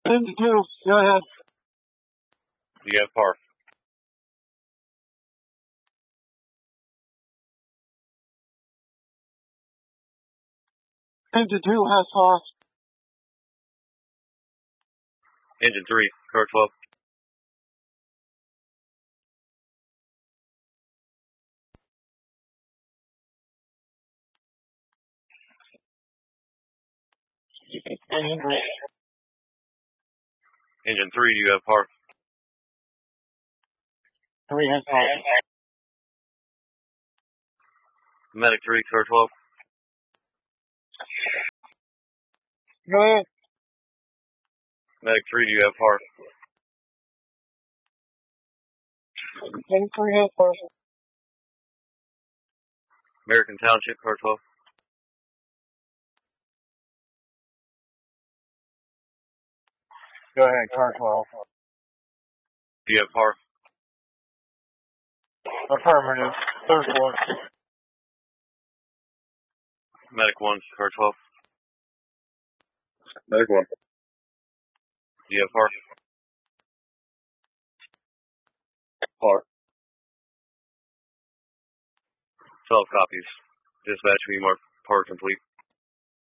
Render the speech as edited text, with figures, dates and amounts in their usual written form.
52, go ahead. You have par. 52 has par. Engine 3, car 12. Engine 3, you have par. 3 has par. Medic 3, car 12. Go ahead. Medic 3, you have par. Medic 3 has par. American Township, car 12. Go ahead, car 12. You have par. Affirmative. Third floor. Medic 1, car 12. Medic 1. You have par. Par. 12 copies. Dispatch, we mark par complete.